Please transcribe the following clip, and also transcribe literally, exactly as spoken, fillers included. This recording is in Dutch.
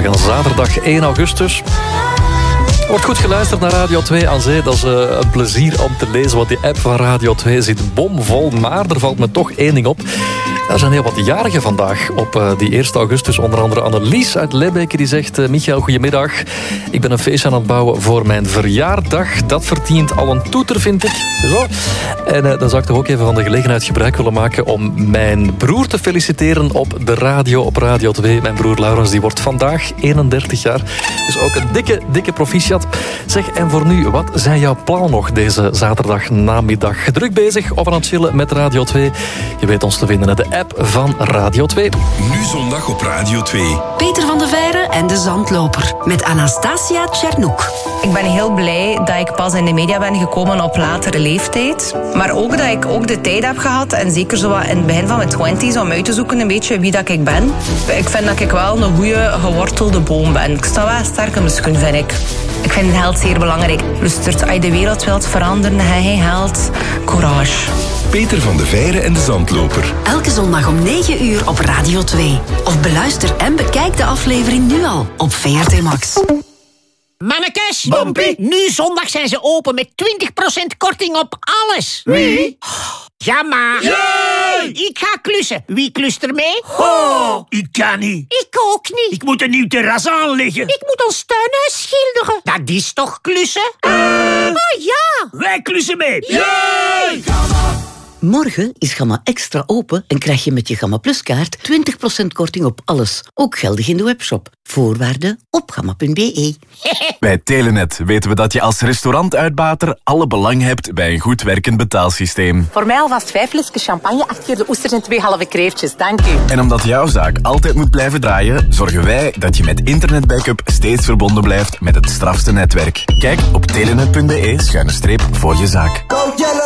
vandaag een zaterdag één augustus. Er wordt goed geluisterd naar Radio twee aan Zee. Dat is uh, een plezier om te lezen, want die app van Radio twee zit bomvol. Maar er valt me toch één ding op. Er zijn heel wat jarigen vandaag op uh, die eerste augustus. Onder andere Annelies uit Lebbeke die zegt... Uh, Michael, goedemiddag. Ik ben een feestje aan het bouwen voor mijn verjaardag. Dat verdient al een toeter, vind ik. Zo. En uh, dan zou ik toch ook even van de gelegenheid gebruik willen maken... om mijn broer te feliciteren op de radio, op Radio twee. Mijn broer Laurens, die wordt vandaag eenendertig jaar. Dus ook een dikke, dikke proficiat. Zeg, en voor nu, wat zijn jouw plannen nog deze zaterdag namiddag? Druk bezig of aan het chillen met Radio twee? Je weet ons te vinden in de app van Radio twee. Nu zondag op Radio twee. Peter van de Veire en de Zandloper. Met Anastasia Tchernouk. Ik ben heel blij dat ik pas in de media ben gekomen op latere leeftijd. Maar ook dat ik ook de tijd heb gehad. En zeker zo wat in het begin van mijn twinties. Om uit te zoeken een beetje wie dat ik ben. Ik vind dat ik wel een goede gewortelde boom ben. Ik sta wel sterk in mijn schoen, vind ik. Ik vind het geld zeer belangrijk. Lustert, als je de wereld wilt veranderen, heb je geld. Courage. Peter van de Veire en de Zandloper. Elke zondag om negen uur op Radio twee. Of beluister en bekijk de aflevering nu al op V R T Max. Mannekes, Bompie. nu zondag zijn ze open met twintig procent korting op alles. Wie? Ja, maar... Jee! Ik ga klussen. Wie klust er mee? Oh, ik kan niet. Ik ook niet. Ik moet een nieuw terras aanleggen. Ik moet ons tuinhuis schilderen. Dat is toch klussen? Uh, oh ja. Wij klussen mee. Jee! Morgen is Gamma Extra open en krijg je met je Gamma Plus kaart twintig procent korting op alles. Ook geldig in de webshop. Voorwaarden op gamma punt b e. Bij Telenet weten we dat je als restaurantuitbater alle belang hebt bij een goed werkend betaalsysteem. Voor mij alvast vijf flesjes champagne, acht keer de oesters en twee halve kreeftjes. Dank u. En omdat jouw zaak altijd moet blijven draaien, zorgen wij dat je met internetbackup steeds verbonden blijft met het strafste netwerk. Kijk op telenet punt b e schuine streep voor je zaak.